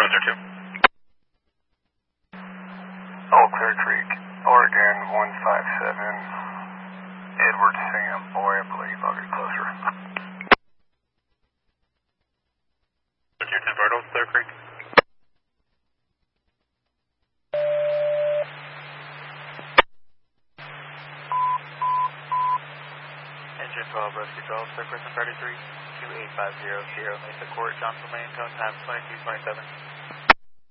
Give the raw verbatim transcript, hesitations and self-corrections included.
Cruiser two. Eau Claire Creek, Oregon one five seven. Edward Sam, boy, I believe I'll get closer. Cruiser ten Bird, Eau Claire Creek. Engine twelve, Rescue twelve, Clear Person thirty-three, two eight five zero, Sierra Mesa Court, Johnson Lane, tone time twenty-two twenty-seven.